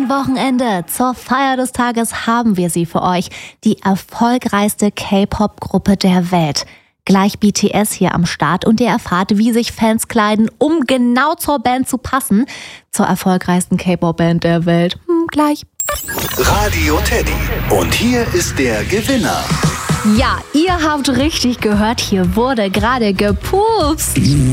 diesem Wochenende zur Feier des Tages haben wir sie für euch. Die erfolgreichste K-Pop-Gruppe der Welt. Gleich BTS hier am Start und ihr erfahrt, wie sich Fans kleiden, um genau zur Band zu passen. Zur erfolgreichsten K-Pop-Band der Welt. Gleich. Radio Teddy. Und hier ist der Gewinner. Ja, ihr habt richtig gehört, hier wurde gerade gepupst.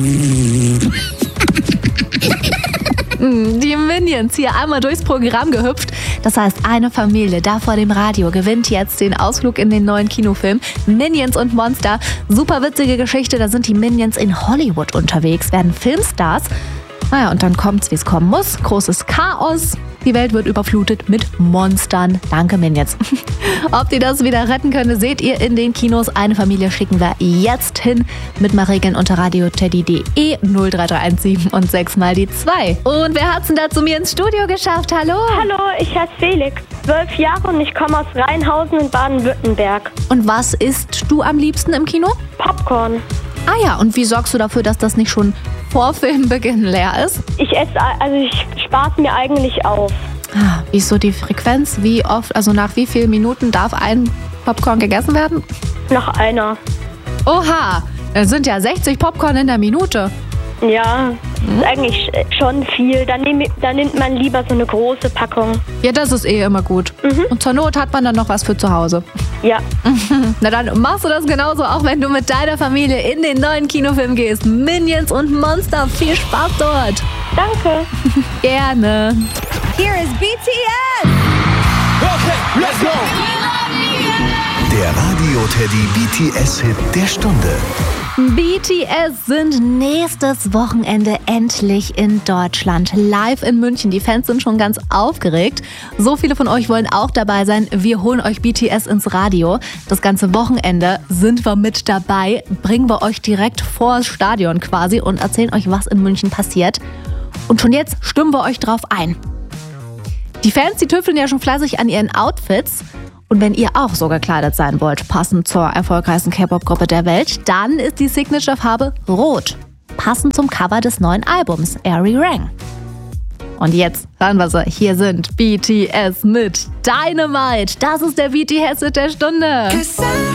Die Minions hier einmal durchs Programm gehüpft. Das heißt, eine Familie da vor dem Radio gewinnt jetzt den Ausflug in den neuen Kinofilm Minions und Monster. Super witzige Geschichte, da sind die Minions in Hollywood unterwegs, werden Filmstars. Naja, und dann kommt's, wie es kommen muss. Großes Chaos. Die Welt wird überflutet mit Monstern. Danke, Minions. Ob die das wieder retten können, seht ihr in den Kinos. Eine Familie schicken wir jetzt hin. Mit mal Regeln unter radioteddy.de 03317 und 6 mal die 2. Und wer hat's denn da zu mir ins Studio geschafft? Hallo? Hallo, ich heiße Felix, 12 Jahre und ich komme aus Rheinhausen in Baden-Württemberg. Und was isst du am liebsten im Kino? Popcorn. Ah ja, und wie sorgst du dafür, dass das nicht schon vor Filmbeginn leer ist? Ich spare es mir eigentlich auf. Wie ist so die Frequenz? Wie oft, also nach wie vielen Minuten darf ein Popcorn gegessen werden? Nach einer. Oha, das sind ja 60 Popcorn in der Minute. Ja, ist eigentlich schon viel. Dann nimmt man lieber so eine große Packung. Ja, das ist immer gut. Und zur Not hat man dann noch was für zu Hause. Ja. Na dann machst du das genauso, auch wenn du mit deiner Familie in den neuen Kinofilm gehst. Minions und Monster, viel Spaß dort. Danke. Gerne. Here is BTS. Okay, let's go. Der Radio Teddy BTS-Hit der Stunde. BTS sind nächstes Wochenende endlich in Deutschland. Live in München. Die Fans sind schon ganz aufgeregt. So viele von euch wollen auch dabei sein. Wir holen euch BTS ins Radio. Das ganze Wochenende sind wir mit dabei. Bringen wir euch direkt vors Stadion quasi und erzählen euch, was in München passiert. Und schon jetzt stimmen wir euch drauf ein. Die Fans, die tüfteln ja schon fleißig an ihren Outfits. Und wenn ihr auch so gekleidet sein wollt, passend zur erfolgreichsten K-Pop-Gruppe der Welt, dann ist die Signature-Farbe Rot. Passend zum Cover des neuen Albums, Airy Rang. Und jetzt hören wir sie. Hier sind BTS mit Dynamite. Das ist der BTS-Hit der Stunde.